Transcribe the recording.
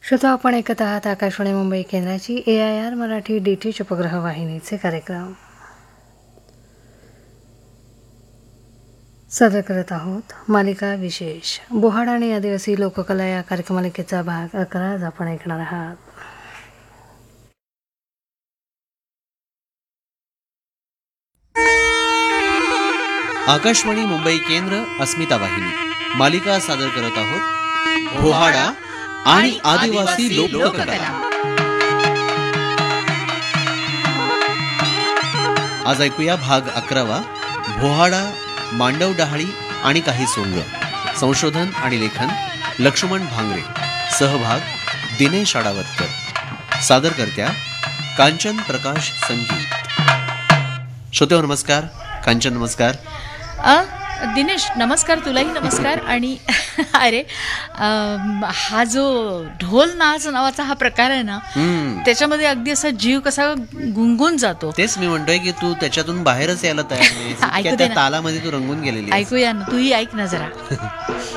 श्रोता, आपण ऐकत आहात आकाशवाणी मुंबई केंद्राची AIR मराठी DTH उपग्रह वाहिनीचे कार्यक्रम. सादर करत आहोत मालिका विशेष बोहाडा आणि आदिवासी लोककला या कार्यक्रमालिकेचा भाग 11 आज आपण ऐकणार आहात. आकाशवाणी मुंबई केंद्र अस्मिता वाहिनी मालिका सादर करत आहोत बोहाडा आणि आदिवासी लोककला. आज ऐकूया भाग 11 बोहाडा, मांडव डहाळी आणि काही सोंग. संशोधन आणि लेखन लक्ष्मण भांगरे. सहभाग दिनेश आडावतकर. सादरकर्त्या कांचन प्रकाश संगीत. श्रोते नमस्कार. कांचन नमस्कार. दिनेश नमस्कार. तुलाही नमस्कार. आणि अरे हा जो ढोल नाच नावाचा हा प्रकार आहे ना, त्याच्यामध्ये अगदी असा जीव कसा गुंगून जातो. तेच मी म्हणतोय की तू त्याच्यातून बाहेरच यायला तयार नाही. ऐकू दे ना. तालामध्ये तू रंगून गेलेली. ऐकूया ना, तूही ऐक ना जरा.